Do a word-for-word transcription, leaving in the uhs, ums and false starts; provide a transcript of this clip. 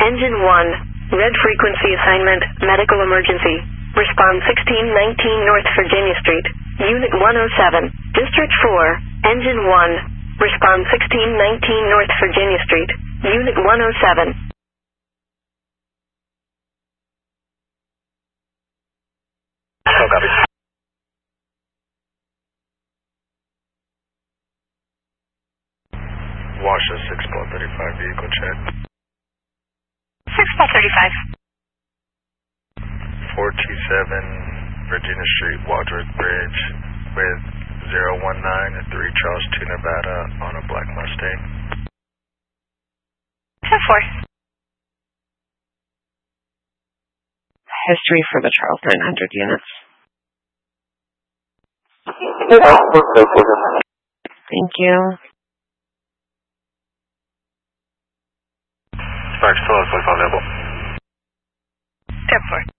Engine one. Red frequency assignment, medical emergency. Respond sixteen nineteen North Virginia Street. Unit one oh seven. District four. Engine one. Respond sixteen nineteen North Virginia Street. Unit one oh seven. Oh, copy. Washer six four thirty-five vehicle check. six four thirty-five. four two seven Virginia Street, Wadsworth Bridge, with zero one nine and three Charles two Nevada on a black Mustang. ten four. History for the Charles nine hundred units. Thank you. Sparks, full available. ten four.